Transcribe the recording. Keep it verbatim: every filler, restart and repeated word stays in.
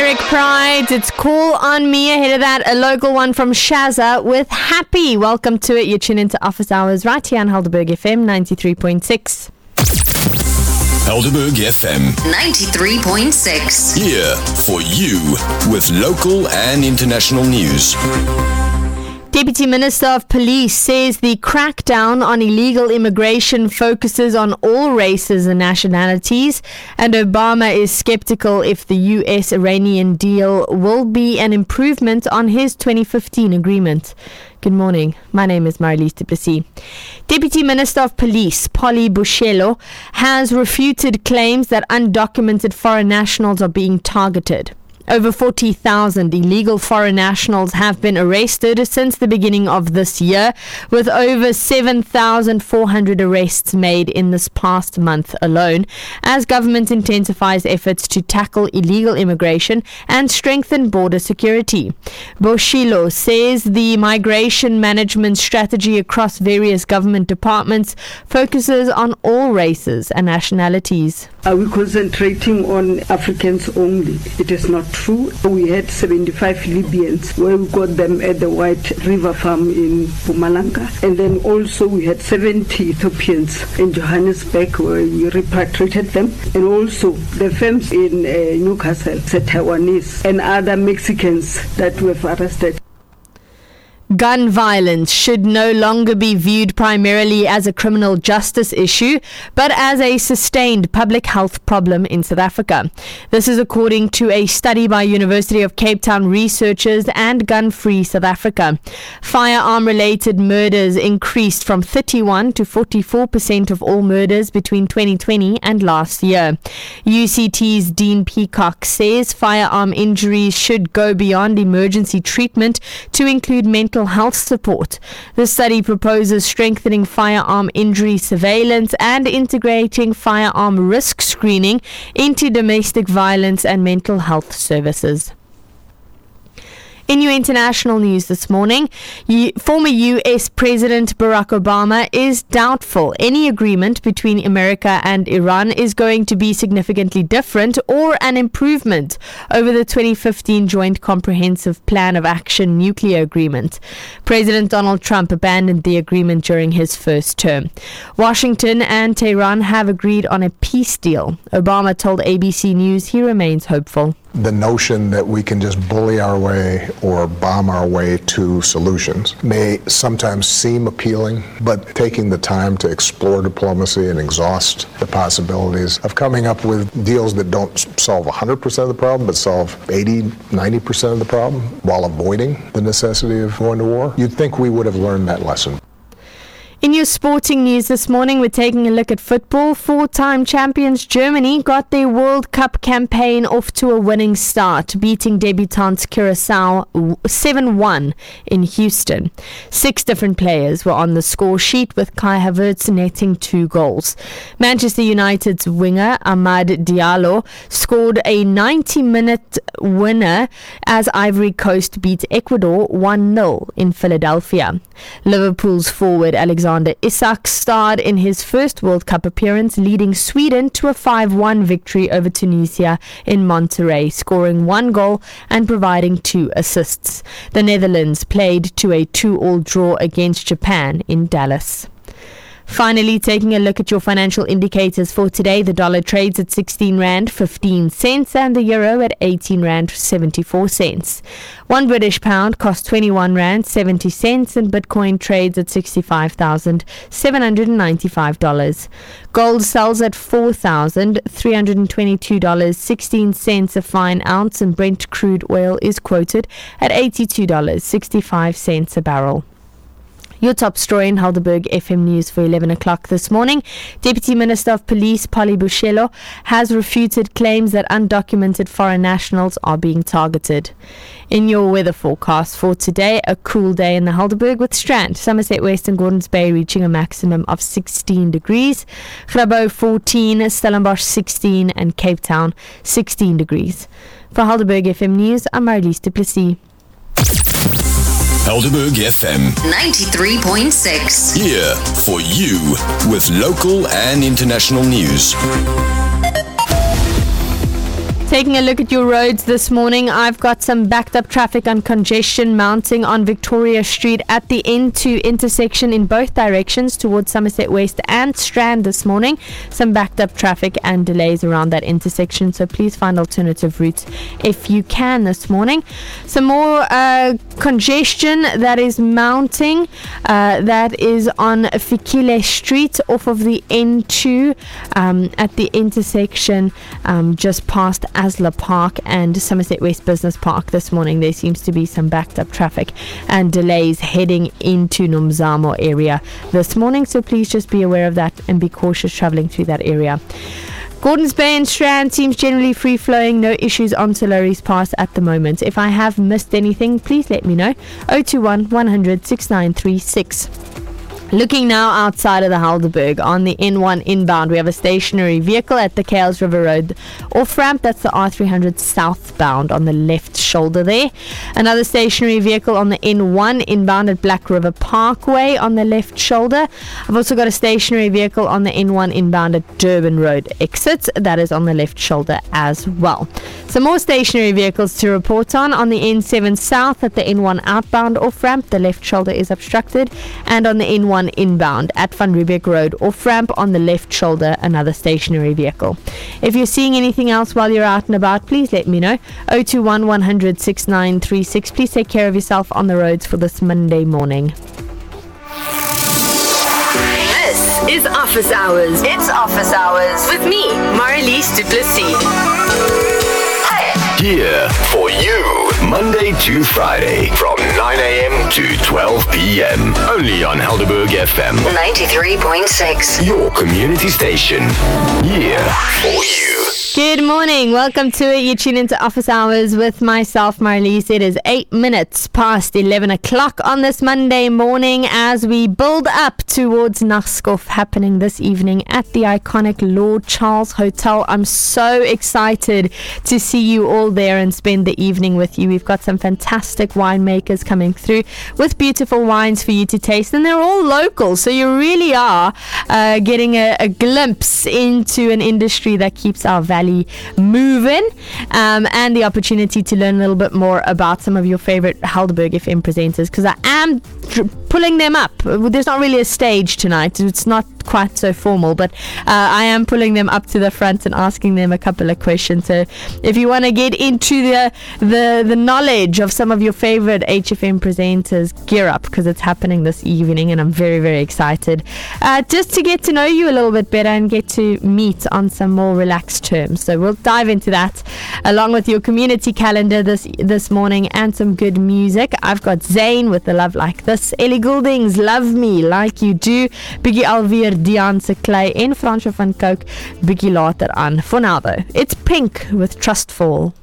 Eric Pride, it's Call on Me. Ahead of that, a local one from Shaza with Happy. Welcome to it. You're tuned into Office Hours right here on Helderberg F M ninety-three point six. Helderberg F M ninety-three point six. Here for you with local and international news. Deputy Minister of Police says the crackdown on illegal immigration focuses on all races and nationalities, and Obama is skeptical if the U S-Iranian deal will be an improvement on his twenty fifteen agreement. Good morning. My name is Marilise du Plessis. Deputy Minister of Police, Polly Bushelo, has refuted claims that undocumented foreign nationals are being targeted. Over forty thousand illegal foreign nationals have been arrested since the beginning of this year, with over seven thousand four hundred arrests made in this past month alone, as government intensifies efforts to tackle illegal immigration and strengthen border security. Boshilo says the migration management strategy across various government departments focuses on all races and nationalities. Are we concentrating on Africans only? It is not true. We had seventy-five Libyans where we got them at the White River Farm in Mpumalanga. And then also we had seventy Ethiopians in Johannesburg where we repatriated them. And also the firms in uh, Newcastle, the Taiwanese and other Mexicans that we have arrested. Gun violence should no longer be viewed primarily as a criminal justice issue, but as a sustained public health problem in South Africa. This is according to a study by University of Cape Town researchers and Gun Free South Africa. Firearm-related murders increased from thirty-one to forty-four percent of all murders between twenty twenty and last year. U C T's Dean Peacock says firearm injuries should go beyond emergency treatment to include mental health support. The study proposes strengthening firearm injury surveillance and integrating firearm risk screening into domestic violence and mental health services. In your international news this morning, former U S President Barack Obama is doubtful any agreement between America and Iran is going to be significantly different or an improvement over the twenty fifteen Joint Comprehensive Plan of Action nuclear agreement. President Donald Trump abandoned the agreement during his first term. Washington and Tehran have agreed on a peace deal. Obama told A B C News he remains hopeful. The notion that we can just bully our way or bomb our way to solutions may sometimes seem appealing, but taking the time to explore diplomacy and exhaust the possibilities of coming up with deals that don't solve one hundred percent of the problem, but solve eighty, ninety percent of the problem while avoiding the necessity of going to war, you'd think we would have learned that lesson. In your sporting news this morning, we're taking a look at football. Four-time champions Germany got their World Cup campaign off to a winning start, beating debutants Curacao seven one in Houston. Six different players were on the score sheet, with Kai Havertz netting two goals. Manchester United's winger Amad Diallo scored a ninety-minute winner as Ivory Coast beat Ecuador one nil in Philadelphia. Liverpool's forward Alexander Isak starred in his first World Cup appearance, leading Sweden to a five one victory over Tunisia in Monterrey, scoring one goal and providing two assists. The Netherlands played to a two all draw against Japan in Dallas. Finally, taking a look at your financial indicators for today, the dollar trades at sixteen rand fifteen cents and the euro at eighteen rand seventy-four cents. One British pound costs twenty-one rand seventy cents and Bitcoin trades at sixty-five thousand seven hundred ninety-five dollars. Gold sells at four thousand three hundred twenty-two dollars and sixteen cents a fine ounce, and Brent crude oil is quoted at eighty-two dollars and sixty-five cents a barrel. Your top story in Helderberg F M News for eleven o'clock this morning. Deputy Minister of Police Polly Bushelo has refuted claims that undocumented foreign nationals are being targeted. In your weather forecast for today, a cool day in the Helderberg with Strand, Somerset West and Gordons Bay reaching a maximum of sixteen degrees. Grabo fourteen, Stellenbosch sixteen and Cape Town sixteen degrees. For Helderberg F M News, I'm Marilise du Plessis. Helderberg F M ninety-three point six. Here for you with local and international news. Taking a look at your roads this morning, I've got some backed up traffic and congestion mounting on Victoria Street at the N two intersection in both directions towards Somerset West and Strand this morning. Some backed up traffic and delays around that intersection, so please find alternative routes if you can this morning. Some more uh, congestion that is mounting, uh, that is on Fikile Street off of the N two um, at the intersection um, just past Asla Park and Somerset West Business Park this morning. There seems to be some backed up traffic and delays heading into Nomzamo area this morning, so please just be aware of that and be cautious travelling through that area. Gordons Bay and Strand seems generally free flowing, no issues on Solaris Pass at the moment. If I have missed anything, please let me know. oh two one, one hundred, six nine three six. Looking now outside of the Helderberg on the N one inbound, we have a stationary vehicle at the Kales River Road off ramp. That's the R three hundred southbound on the left shoulder there. Another stationary vehicle on the N one inbound at Black River Parkway on the left shoulder. I've also got a stationary vehicle on the N one inbound at Durban Road exit. That is on the left shoulder as well. Some more stationary vehicles to report on on the N seven south at the N one outbound off ramp. The left shoulder is obstructed, and on the N one inbound at Van Riebeek Road off ramp on the left shoulder, another stationary vehicle. If you're seeing anything else while you're out and about, please let me know. oh two one, one hundred, six nine three six. Please take care of yourself on the roads for this Monday morning. This is Office Hours. It's Office Hours with me, Marlies Du Plessis. Here for you, Monday to Friday, from nine a.m. to twelve p.m. Only on Helderberg F M. ninety-three point six. Your community station. Here for you. Good morning. Welcome to it. You tune into Office Hours with myself, Marlies. It is eight minutes past eleven o'clock on this Monday morning as we build up towards Nagskof happening this evening at the iconic Lord Charles Hotel. I'm so excited to see you all there and spend the evening with you. We've got some fantastic winemakers coming through with beautiful wines for you to taste, and they're all local, so you really are uh, getting a, a glimpse into an industry that keeps our valley moving, um, and the opportunity to learn a little bit more about some of your favorite Helderberg F M presenters, because I am dr- pulling them up. There's not really a stage tonight, it's not quite so formal, but uh, I am pulling them up to the front and asking them a couple of questions. So if you want to get into the, the the knowledge of some of your favorite H F M presenters, gear up, because it's happening this evening and I'm very very excited uh, just to get to know you a little bit better and get to meet on some more relaxed terms. So we'll dive into that along with your community calendar this this morning and some good music. I've got Zayn with The Love Like This, Ellie Goulding's Love Me Like You Do, Biggie Alweer, Dion Clay en Fransjo van Coke bietjie later aan. For now though, it's Pink with Trustful.